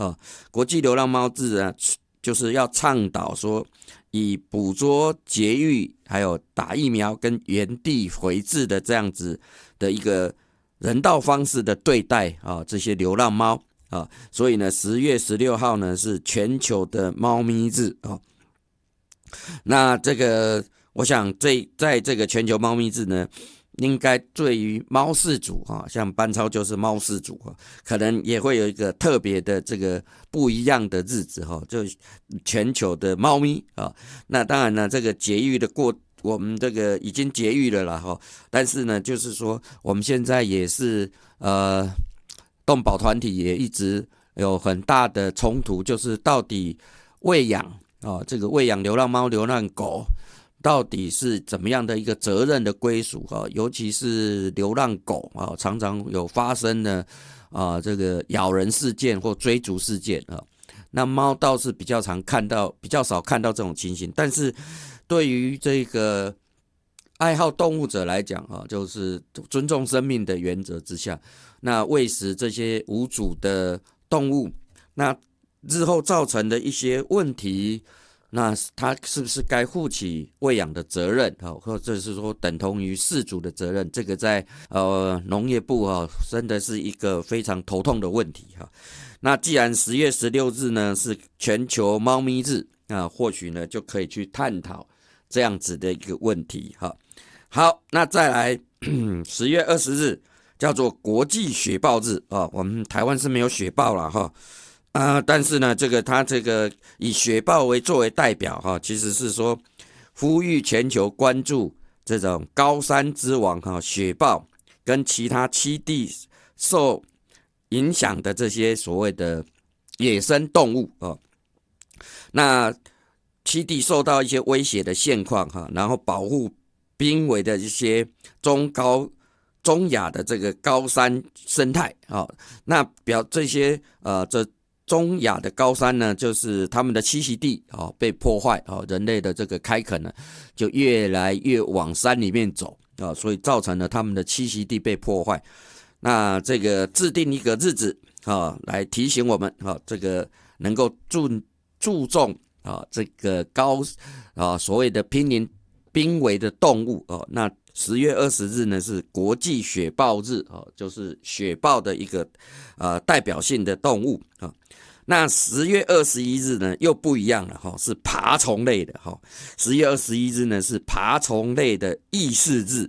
国际流浪猫日啊，就是要倡导说，以捕捉、节育，还有打疫苗跟原地回治的这样子的一个人道方式的对待这些流浪猫所以呢，10月16号呢是全球的猫咪日那这个，我想在这个全球猫咪日呢，应该对于猫饲主像班超就是猫饲主可能也会有一个特别的这个不一样的日子就全球的猫咪那当然呢，这个节育的我们这个已经节育了啦但是呢，就是说我们现在也是动保团体也一直有很大的冲突，就是到底喂养这个喂养流浪猫、流浪狗到底是怎么样的一个责任的归属尤其是流浪狗常常有发生的这个咬人事件或追逐事件那猫倒是比较少看到这种情形，但是对于这个爱好动物者来讲就是尊重生命的原则之下，那喂食这些无主的动物，那日后造成的一些问题，那他是不是该负起喂养的责任或者是说等同于饲主的责任，这个在农业部真的是一个非常头痛的问题那既然10月16日呢是全球猫咪日或许呢就可以去探讨这样子的一个问题好，那再来10月20日叫做国际雪豹日我们台湾是没有雪豹啦但是呢，它这个以雪豹作为代表其实是说呼吁全球关注这种高山之王雪豹跟其他栖地受影响的这些所谓的野生动物那栖地受到一些威胁的现况然后保护濒危的一些中亚的这个高山生态那这些这中亚的高山呢，就是他们的栖息地被破坏人类的这个开垦呢，就越来越往山里面走所以造成了他们的栖息地被破坏。那这个制定一个日子来提醒我们这个能够注重这个所谓的濒危的动物那10月20日呢是国际雪豹日就是雪豹的一个代表性的动物那10月21日呢又不一样了是爬虫类的10月21日呢是爬虫类的意识日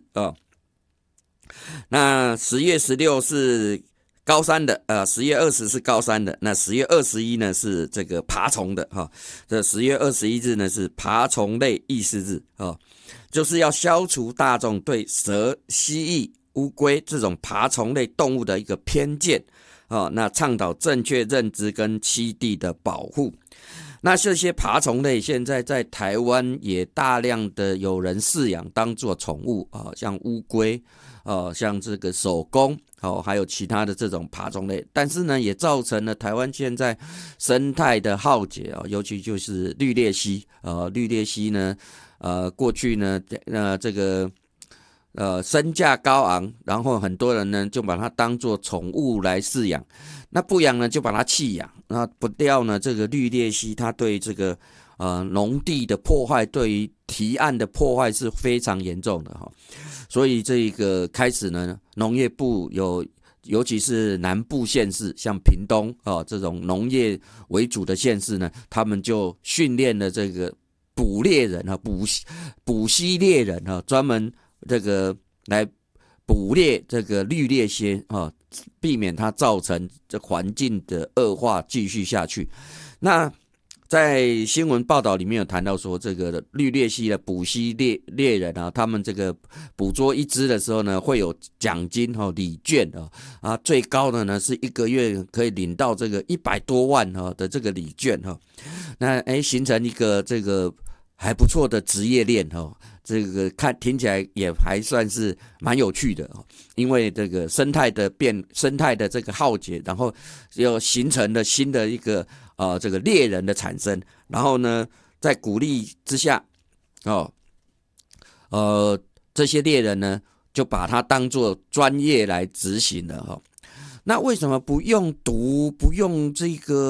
那10月16是高山的10月20是高山的，那10月21呢是这个爬虫的这10月21日呢是爬虫类意识日就是要消除大众对蛇、蜥蜴、乌龟这种爬虫类动物的一个偏见那倡导正确认知跟栖地的保护。那这些爬虫类现在在台湾也大量的有人饲养当作宠物像乌龟像这个守宫还有其他的这种爬虫类，但是呢也造成了台湾现在生态的浩劫尤其就是绿鬣蜥绿鬣蜥呢过去呢这个身价高昂，然后很多人呢就把它当作宠物来饲养，那不养呢就把它弃养，那不料呢这个绿鬣蜥它对这个农地的破坏，对于堤岸的破坏是非常严重的所以这个开始呢农业部尤其是南部县市像屏东这种农业为主的县市呢，他们就训练了这个捕猎人捕蜥猎人专门这个来捕猎这个绿鬣蜥避免它造成这环境的恶化继续下去。那在新闻报道里面有谈到说，这个绿鬣蜥的捕蜥猎人他们这个捕捉一只的时候呢，会有奖金礼券最高的呢是1个月可以领到这个100多万的这个礼券那形成一个这个还不错的职业链这个听起来也还算是蛮有趣的因为这个生态的这个浩劫，然后又形成了新的一个这个猎人的产生，然后呢在鼓励之下这些猎人呢就把它当作专业来执行了那为什么不用毒不用这个